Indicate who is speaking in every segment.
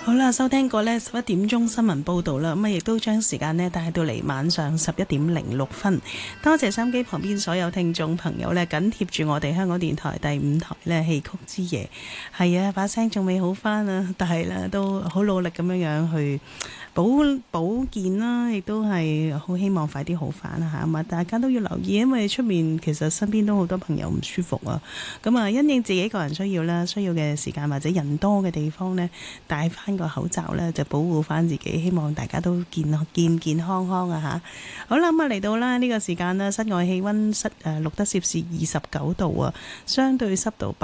Speaker 1: 好啦，收聽過呢11點鐘新聞報道啦，咁亦都將時間呢帶到嚟晚上11點06分。多謝收音機旁邊所有聽眾朋友呢緊貼住我哋香港電台第5台呢戲曲之夜。係啊，把聲仲未好返啊，但係呢都好努力咁樣去保健啦，亦都係好希望快啲好返啦嚇。咁啊，大家都要留意，因為出面其實身邊都好多朋友唔舒服啊。咁啊，因應自己個人需要啦，需要嘅時間或者人多嘅地方呢，戴翻個口罩呢，就保護翻自己。希望大家都健康康啊嚇。好啦，咁啊嚟到啦呢個時間啦，室外氣温錄得攝氏29度啊，相對濕度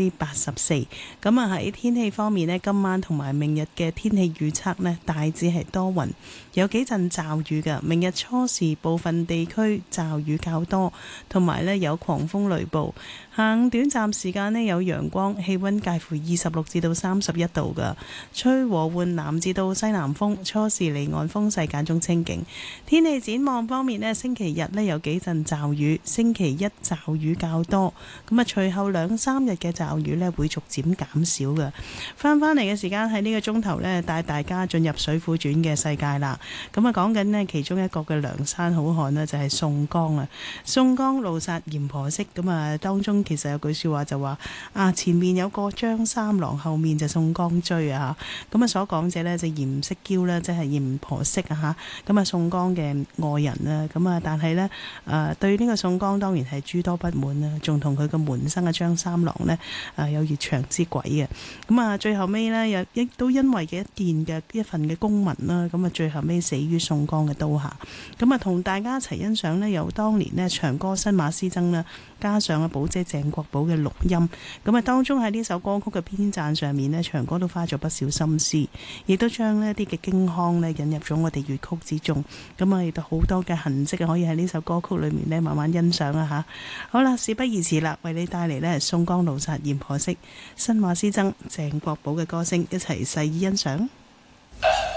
Speaker 1: 84%。咁啊喺天氣方面呢，今晚同埋明日嘅天氣預測呢，大致係多雲，有幾陣驟雨嘅。明日初時部分地區驟雨較多，同埋呢有狂風雷暴。下午短暫時間呢有陽光，氣温介乎26至到31度嘅，吹和緩南至到西南風，初時離岸風勢間中清勁。天氣展望方面呢，星期日呢有幾陣驟雨，星期一驟雨較多，咁啊隨後2-3日嘅驟雨呢會逐漸減少嘅。翻嚟嘅時間喺呢個鐘頭呢，帶大家進入《水滸傳》嘅世界啦。咁啊講緊呢其中一個嘅梁山好漢呢，就係宋江啊。宋江怒殺閻婆惜，咁啊當中其實有句説話就話啊，前面有個張三郎，後面就宋江追啊。咁啊所講者呢，就閻惜嬌呢，即係閻婆惜啊嚇。咁啊宋江嘅愛人啦，咁啊但係呢，對呢個宋江當然係諸多不滿啦，仲同佢個門生嘅張三郎呢，有越牆之鬼嘅。咁啊最後尾呢，亦都因為嘅一份嘅公文啦，咁啊最後尾死於宋江嘅刀下。咁啊同大家一齊欣賞呢，由當年呢長歌新馬師曾啦，加上啊寶姐鄭國寶嘅錄音。咁啊當中喺呢首歌曲嘅編撰上面呢，長歌都花咗不少心思，亦都將呢啲嘅京腔呢引入咗我哋粵曲之中。咁啊亦都好多嘅痕跡可以喺呢首歌曲裏面呢慢慢欣賞啊吓。好啦，事不宜遲啦，為你帶嚟呢宋江怒殺閻婆惜，新馬師曾鄭國寶嘅歌聲，一齊細意欣賞。